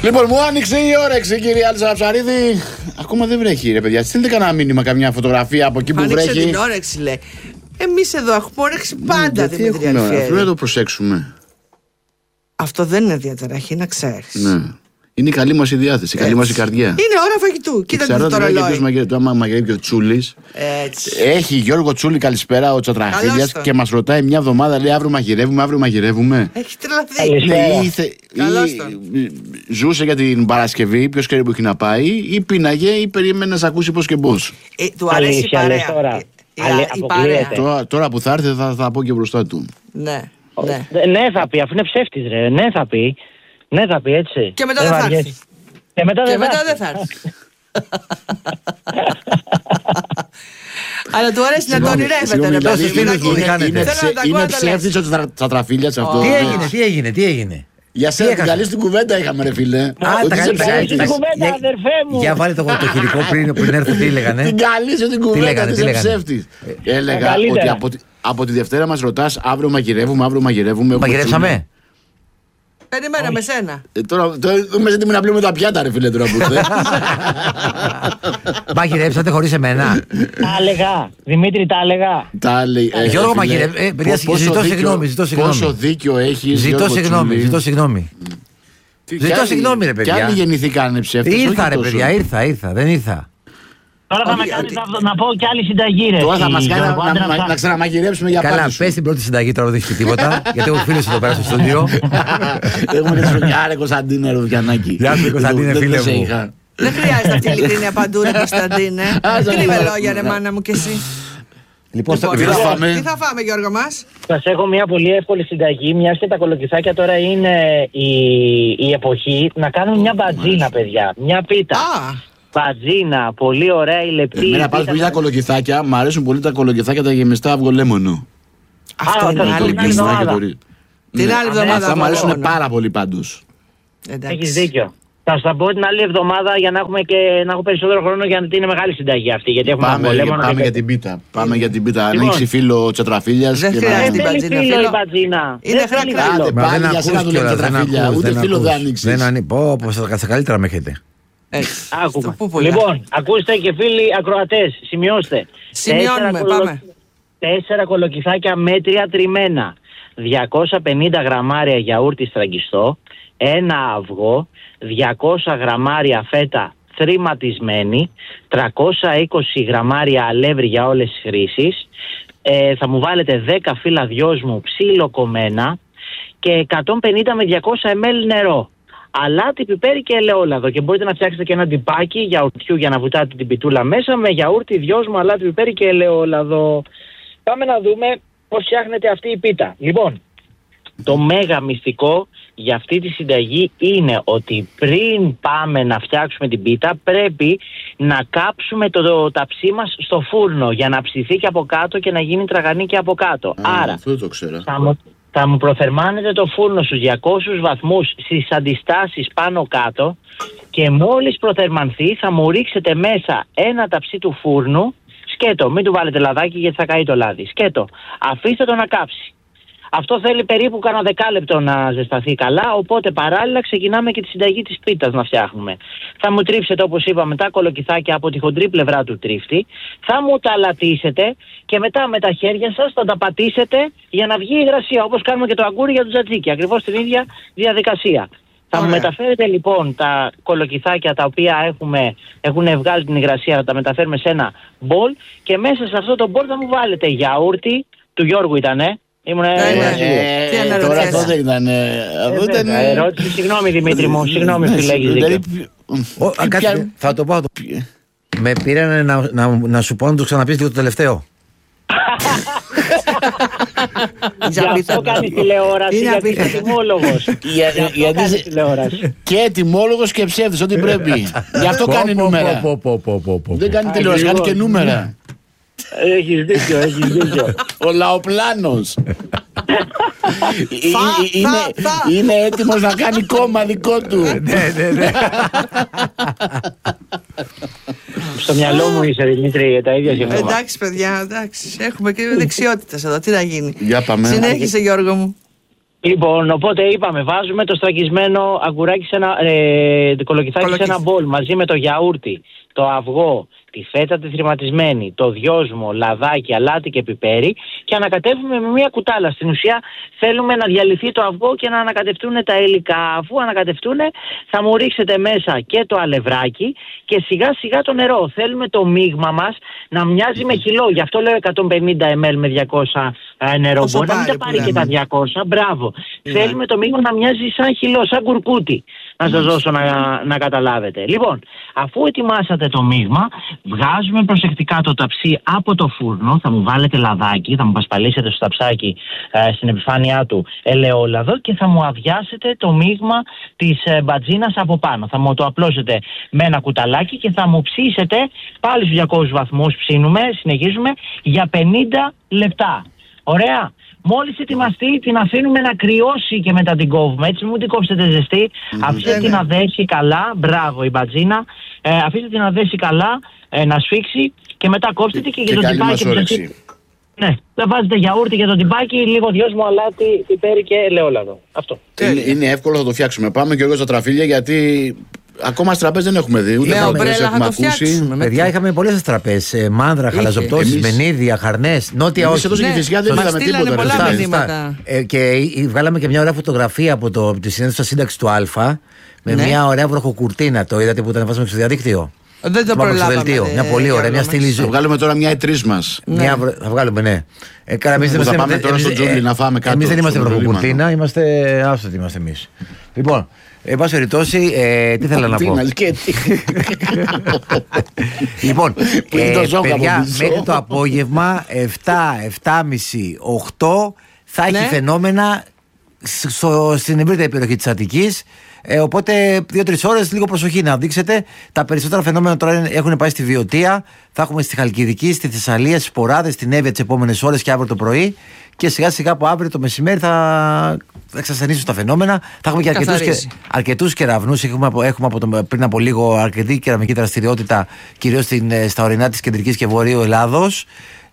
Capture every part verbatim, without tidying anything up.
Λοιπόν, μου άνοιξε η όρεξη, κύριε Άλισσα Ψαρίδη. Ακόμα δεν βρέχει, ρε παιδιά. Στείλτε κανένα μήνυμα, καμιά φωτογραφία από εκεί που άνοιξε βρέχει. Την όρεξη, λέει. Εμείς εδώ έχουμε όρεξη πάντα, ναι, Δημήτρη Αλφιέρη. Αυτό δεν το προσέξουμε. Αυτό δεν είναι διαταραχή, να ξέρεις. Ναι. Είναι η καλή μας η διάθεση, η καλή μας η καρδιά. Είναι ώρα φαγητού. Κοίτα το ρολόι. Το άμα μαγειρεύει ο Τσούλης. Έτσι. Έχει Γιώργο Τσούλη, καλησπέρα, ο Τσατραχίλιας και μας ρωτάει μια εβδομάδα, λέει αύριο μαγειρεύουμε, αύριο μαγειρεύουμε. Έχει τρελαθεί. Ναι, ήθε, ή, ζούσε για την Παρασκευή, ποιος ξέρει που έχει να πάει, ή πίναγε ή περίμενε να σε ακούσει πώς και πώς. Ε, του αρέσει η παρέα. Τώρα. Η, η, η παρέα. Τώρα, τώρα που θα έρθει θα, θα πω και μπροστά του. Ναι, ναι. Ναι θα πει, αφού είναι ψεύτης ρε, ναι θα πει. Ναι θα πει έτσι. Και μετά δεν θα έρθει. Και μετά και δεν μετά θα δεν θα έρθει. Αλλά του αρέσει να το ονειρεύεται. Είναι ψεύτης ο Τσατραφίλιας αυτό. Τι έγινε, τι έγινε, τι έγινε. Για σένα την καλή στην κουβέντα είχαμε ρε φίλε. Α, τα καλή στην κουβέντα αδερφέ μου. Για βάλε το χειρικό πριν έρθει, τι λέγανε. Την καλή σου την κουβέντα, είσαι ψεύτης. Έλεγα ότι από τη Δευτέρα μας ρωτάς αύριο μαγειρεύουμε, αύριο μαγειρεύουμε. Μαγειρεύσαμε. Περιμέναμε με σένα. Ε, τώρα είμαι έτοιμοι να πλύνουμε τα πιάτα, ρε φίλε, τώρα που ήρθε. Μαγειρέψατε χωρίς εμένα. Τα έλεγα. Δημήτρη, τα έλεγα. Τα έλεγα. Γιώργο, μαγειρεύε. Ζητώ συγγνώμη, ζητώ συγγνώμη. Πόσο δίκιο έχεις. Ζητώ συγγνώμη, ζητώ συγγνώμη. Ζητώ συγγνώμη, ρε παιδιά. Κι άλλοι γεννηθήκανε ψεύτες. Ήρθα, ρε παιδιά, ήρθα, ήρθα, δεν ήρθα. Τώρα θα με κάνεις να πω κι άλλη συνταγή ρε. Τώρα θα μας κάνει να ξαναμαγειρέψουμε για πάντα. Καλά, πες την πρώτη συνταγή τώρα, δεν έχει τίποτα. Γιατί έχω φίλους εδώ πέρα στο στούντιο. Έχουμε και στον Γιάρε Κωνσταντίνε Ρουβιανάκη. Γεια σου Κωνσταντίνε, φίλε μου. Δεν χρειάζεται αυτή η ειλικρίνεια παντού ρε Κωνσταντίνε. Κρύβε λόγια ρε μάνα μου κι εσύ. Λοιπόν, τι θα φάμε Γιώργο μας? Σας έχω μια πολύ εύκολη συνταγή, μιας και τα κολοκυθάκια τώρα είναι η, η εποχή, να κάνουμε μια μπατζίνα παιδιά, μια πίτα. Μπατζίνα, πολύ ωραία η λεπτή. Εμένα πας που για κολοκυθάκια, μου αρέσουν πολύ τα κολοκυθάκια τα γεμιστά αυγολέμονο. Αυτό είναι άλλη εβδομάδα. Την άλλη εβδομάδα. Αυτά μου αρέσουν πάρα πολύ πάντως. Έχεις δίκιο. Θα σας πω την άλλη εβδομάδα για να έχουμε και να έχω περισσότερο χρόνο για να είναι μεγάλη συνταγή αυτή. Γιατί έχουμε πάμε για, πάμε για την πίτα. Πάμε για την πίτα. Λοιπόν, ανοίξει φίλο Τσατραφίλιας. Δεν χρειάζεται την φίλο η μπατζίνα. Είναι χρακρά. Πάλι για σένα δουλεύει Τσατραφίλια. Ούτε φίλο δεν ανοίξεις. Δεν ανοίξει. Πω, πως θα καλύτερα με έχετε. Άκουμε. Λοιπόν, ακούστε και φίλοι ακροατές, σημειώστε. Σημειώνουμε, πάμε. Τέσσερα κολοκυθάκια μέτρια τριμμένα. διακόσια πενήντα γραμμάρια γιαούρτι στραγγιστό. Ένα αυγό. διακόσια γραμμάρια φέτα θρηματισμένη, τριακόσια είκοσι γραμμάρια αλεύρι για όλες τις χρήσεις, ε, θα μου βάλετε δέκα φύλλα δυόσμου ψιλοκομμένα και εκατόν πενήντα με διακόσια μιλιλίτρα νερό. Αλάτι, πιπέρι και ελαιόλαδο. Και μπορείτε να φτιάξετε και ένα τυπάκι γιαουρτιού για να βουτάτε την πιτούλα μέσα με γιαούρτι, δυόσμου, αλάτι, πιπέρι και ελαιόλαδο. Πάμε να δούμε πώς φτιάχνεται αυτή η πίτα. Λοιπόν, το μέγα μυστικό για αυτή τη συνταγή είναι ότι πριν πάμε να φτιάξουμε την πίτα πρέπει να κάψουμε το, το ταψί μας στο φούρνο για να ψηθεί και από κάτω και να γίνει τραγανή και από κάτω. Α, άρα αυτό το ξέρω. Θα, μου, θα μου προθερμάνετε το φούρνο στους διακόσιους βαθμούς στις αντιστάσεις πάνω κάτω και μόλις προθερμανθεί θα μου ρίξετε μέσα ένα ταψί του φούρνου. Σκέτο, μην του βάλετε λαδάκι γιατί θα καεί το λάδι. Σκέτο, αφήστε το να κάψει. Αυτό θέλει περίπου κάνα δεκάλεπτο να ζεσταθεί καλά, οπότε παράλληλα ξεκινάμε και τη συνταγή της πίτας να φτιάχνουμε. Θα μου τρίψετε όπως είπαμε τα κολοκυθάκια από τη χοντρή πλευρά του τρίφτη, θα μου τα αλατίσετε και μετά με τα χέρια σας θα τα πατήσετε για να βγει η υγρασία, όπως κάνουμε και το αγκούρι για το τζατζίκι, ακριβώς την ίδια διαδικασία. Θα μου μεταφέρετε λοιπόν τα κολοκυθάκια τα οποία έχουμε, έχουν βγάλει την υγρασία, θα τα μεταφέρουμε σε ένα μπολ και μέσα σε αυτό το μπολ θα μου βάλετε γιαούρτι, του Γιώργου ήτανε. Ήμουν τώρα αυτό δεν ήταν. Ερώτηση, συγγνώμη Δημήτρη μου, συγγνώμη φίλε, έχεις δίκιο. Θα το πω. Με πήρανε να σου πω να το ξαναπείς λίγο το τελευταίο. Γι' αυτό κάνει τηλεόραση, γιατί είσαι ετοιμόλογος. Και ετοιμόλογος και ψεύδης, ό,τι πρέπει. Γι' αυτό κάνει νούμερα. Δεν κάνει τηλεόραση, κάνει και νούμερα. Έχεις δίκιο, έχεις δίκιο. Ο Λαοπλάνος είναι έτοιμος να κάνει κόμμα δικό του. Ναι, ναι, ναι. Στο μυαλό μου είσαι Δημήτρη, τα ίδια και εγώ. Εντάξει παιδιά, εντάξει. Έχουμε και δεξιότητες εδώ, τι να γίνει. Για πάμε. Συνέχισε Γιώργο μου. Λοιπόν, οπότε είπαμε, βάζουμε το στραγγισμένο αγκουράκι σε ένα, ε, κολοκυθάκι σε ένα μπολ μαζί με το γιαούρτι, το αυγό, τη φέτα τη θρηματισμένη, το δυόσμο, λαδάκι, αλάτι και πιπέρι και ανακατεύουμε με μία κουτάλα. Στην ουσία θέλουμε να διαλυθεί το αυγό και να ανακατευτούν τα υλικά. Αφού ανακατευτούν θα μου ρίξετε μέσα και το αλευράκι και σιγά σιγά το νερό. Θέλουμε το μείγμα μας να μοιάζει με χυλό. Γι' αυτό λέω εκατόν πενήντα μιλιλίτρα με διακόσια νερό. Όσο Μπορεί να μην τα πάρει και τα διακόσια. Μπράβο. Yeah. Θέλουμε το μείγμα να μοιάζει σαν χυλό, σαν κουρκούτι. Να σας δώσω να, να καταλάβετε. Λοιπόν, αφού ετοιμάσατε το μείγμα, βγάζουμε προσεκτικά το ταψί από το φούρνο. Θα μου βάλετε λαδάκι, θα μου πασπαλίσετε στο ταψάκι ε, στην επιφάνειά του ελαιόλαδο και θα μου αδειάσετε το μείγμα της ε, μπατζίνας από πάνω. Θα μου το απλώσετε με ένα κουταλάκι και θα μου ψήσετε πάλι στους διακόσιους βαθμούς. Ψήνουμε, συνεχίζουμε για πενήντα λεπτά. Ωραία. Μόλις ετοιμαστεί, την αφήνουμε να κρυώσει και μετά την κόβουμε. Έτσι, μην την κόψετε ζεστή. Mm-hmm. Αφήστε την να δέσει καλά. Μπράβο, η μπατζίνα. Ε, αφήστε την να δέσει καλά, ε, να σφίξει και μετά κόψτε και, και, και για το τυπάκι. Ναι, θα βάζετε γιαούρτι για το τυπάκι, λίγο δυόσμο, αλάτι, πιπέρι και ελαιόλαδο. Αυτό. Είναι, είναι εύκολο, θα το φτιάξουμε. Πάμε και εγώ στα τραφίλια γιατί. Ακόμα στις τραπέζες δεν έχουμε δει, ούτε τραπέζες έχουμε ακούσει. Παιδιά, είχαμε πολλές τραπέζες. Μάνδρα, χαλαζοπτώσεις, μενίδια, χαρνές. Νότια όχι. Εμείς εδώ στη Κηφισιά δεν είδαμε τίποτα. Και βγάλαμε και μια ωραία φωτογραφία από τη συνέντευξη σύνταξη του Α με μια ωραία βροχοκουρτίνα. Το είδατε που ήταν βάζαμε στο διαδίκτυο. Δεν το προλάβαμε. Μια πολύ ωραία, μια στήλη. Θα βγάλουμε τώρα μια οι τρεις μας. Θα βγάλουμε, ναι. Θα πάμε τώρα στο Τζούλι να φάμε κάτι. Εμείς δεν είμαστε βροχοκουρτίνα, είμαστε άστοτοι είμαστε εμείς. Λοιπόν. Εν πάση περιπτώσει, ε, τι θέλω να πω. Λοιπόν, ε, παιδιά, μέχρι το απόγευμα επτά, επτά και μισή, οκτώ θα έχει ναι. φαινόμενα στο, στην ευρύτερη περιοχή της Αττικής. Ε, οπότε δύο-τρεις ώρες λίγο προσοχή να δείξετε. Τα περισσότερα φαινόμενα τώρα έχουν πάει στη Βιωτία. Θα έχουμε στη Χαλκιδική, στη Θεσσαλία, στις Ποράδες, στην Εύβοια τις επόμενες ώρες και αύριο το πρωί. Και σιγά σιγά από αύριο το μεσημέρι θα εξασθενήσουν τα φαινόμενα. Θα έχουμε και αρκετούς, και, αρκετούς κεραυνούς. Έχουμε, έχουμε από το, πριν από λίγο αρκετή κεραμική δραστηριότητα, κυρίως στα ορεινά της κεντρικής και βορείου Ελλάδος.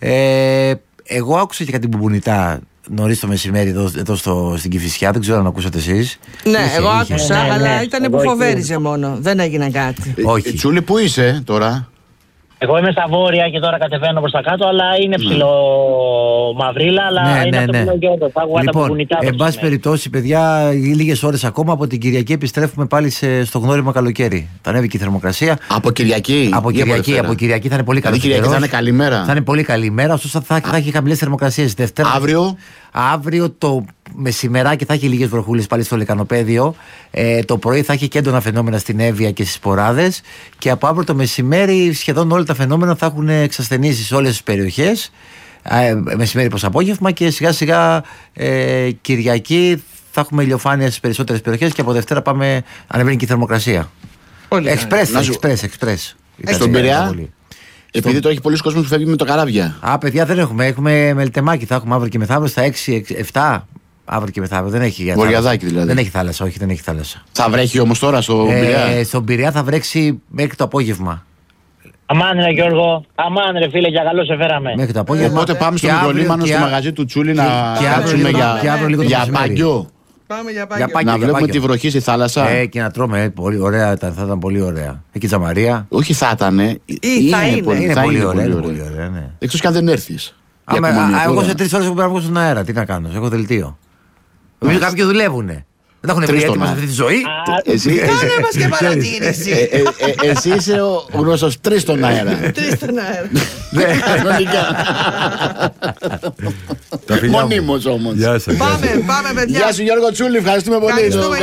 Ε, εγώ άκουσα και κάτι μπουμπουνιτά νωρίς το μεσημέρι εδώ, εδώ στο, στην Κηφισιά. Δεν ξέρω αν ακούσατε εσείς. Ναι, είχε, εγώ είχε. άκουσα, ναι, αλλά ναι, ήταν που φοβέριζε μόνο. Δεν έγινε κάτι. Ε, Όχι. Τσούλη, πού είσαι τώρα? Εγώ είμαι στα βόρεια και τώρα κατεβαίνω προς τα κάτω, αλλά είναι ψηλό μαυρίλα, αλλά ναι, είναι ναι, αυτό ναι. που λέω και εγώ. Λοιπόν, εν πάση περιπτώσει, παιδιά, λίγες ώρες ακόμα από την Κυριακή επιστρέφουμε πάλι σε, στο γνώριμο καλοκαίρι. Θα ανέβει και η θερμοκρασία. Από Κυριακή. Από Κυριακή, από Κυριακή θα είναι πολύ καλή. Κυριακή θα είναι καλή μέρα. Θα είναι πολύ καλή μέρα, ωστόσο θα, θα έχει χαμηλές θερμοκρασίες. Δευτέρα. Αύριο. Αύριο το μεσημεράκι θα έχει λίγες βροχούλες πάλι στο λεκανοπέδιο. Ε, το πρωί θα έχει και έντονα φαινόμενα στην Εύβοια και στις Ποράδες. Και από αύριο το μεσημέρι σχεδόν όλα τα φαινόμενα θα έχουν εξασθενήσει σε όλες τις περιοχές. Ε, μεσημέρι προς απόγευμα και σιγά σιγά ε, Κυριακή θα έχουμε ηλιοφάνεια στις περισσότερες περιοχές και από Δευτέρα πάμε ανεβαίνει και η θερμοκρασία. Εξπρές, εξπρές, εξπρές. Στον Πειραιά. Επειδή στο... τώρα έχει πολλοί κόσμοι που φεύγει με το καράβια. Α, παιδιά, δεν έχουμε. Έχουμε μελτεμάκι. Θα έχουμε αύριο και μεθαύριο στα έξι επτά. Αύριο και μεθαύριο. Δεν έχει. Βορειαδάκι δηλαδή. Δεν έχει θάλασσα, όχι, δεν έχει θάλασσα. Θα βρέχει όμως τώρα στο ε, Πειραιά. Στον Πειραιά θα βρέξει μέχρι το απόγευμα. Αμάν ρε Γιώργο, αμάν ρε φίλε, για καλό σε φέραμε. Μέχρι το απόγευμα. Οπότε πάμε στο Μικρολίμανο, στο μαγαζί του Τσούλη να κάτσουμε για μπαγκιό. Πάμε για πάγιο. Να βλέπουμε τη βροχή στη θάλασσα. Ε, και να τρώμε. Ε, πολύ ωραία, θα ήταν πολύ ωραία. Εκεί Τζαμαρία. Όχι θα ήταν. Ή θα είναι. Πολύ, είναι, θα πολύ, είναι ωραία, πολύ, ωραία. ωραία ναι. Εκτός και αν δεν έρθεις. Εγώ σε τρεις ώρες έχω πρέπει να βγω στον αέρα. Τι να κάνω, έχω δελτίο. Νομίζω κάποιοι δουλεύουνε. Δεν τα έχουν βρει έτοιμα σε αυτή τη ζωή. Κάνε μας και παρατήρηση. Εσύ είσαι ο γνωστός τρεις στον αέρα. Τρεις στον αέρα. Μονίμως όμως. Πάμε, πάμε παιδιά. Γεια σου Γιώργο Τσούλη, ευχαριστούμε πολύ.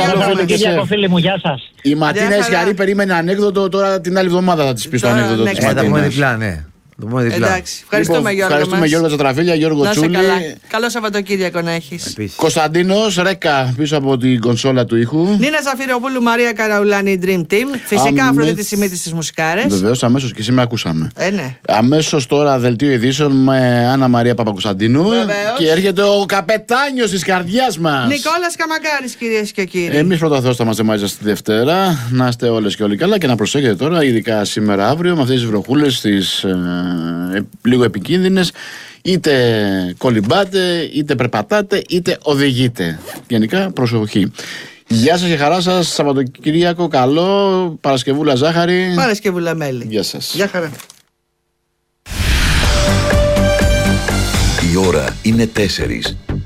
Η Ματίνα Ισχαρή περίμενε ανέκδοτο, τώρα την άλλη εβδομάδα θα της πει το ανέκδοτο της Ματίνας. Εντάξει, ευχαριστούμε λοιπόν, Γιώργο. Ευχαριστούμε μας. Γιώργο Τζατραφίλια, Γιώργο να Τσούλη. Καλά. Καλό Σαββατοκύριακο να έχεις. Κωνσταντίνος Ρέκα πίσω από την κονσόλα του ήχου. Νίνα Ζαφυροπούλου, Μαρία Καραουλάνη, Dream Team. Φυσικά Αμέσως... Αφροδίτη Σιμίτης στις μουσικάρες. Βεβαίως, αμέσως και σήμερα ακούσαμε. Ε, ναι. Αμέσως τώρα δελτίο ειδήσεων με Άννα Μαρία Παπακοσταντίνου. Βεβαίως. Και έρχεται ο καπετάνιος της καρδιάς μας. Νικόλας Καμαγκάρης, κυρίες και κύριοι. Εμείς πρώτα Θεός θα είμαστε μαζί σας τη Δευτέρα. Να είστε όλες και όλοι καλά και να προσέχετε τώρα, ειδικά σήμερα αύριο, με αυτές τις βροχούλες, τις ε, λίγο επικίνδυνες. Είτε κολυμπάτε, είτε περπατάτε, είτε οδηγείτε. Γενικά προσοχή. Γεια σας και χαρά σας. Σαββατοκύριακο καλό. Παρασκευούλα ζάχαρη. Παρασκευούλα μέλι. Γεια σας. Γεια χαρά. Η ώρα είναι τέσσερις.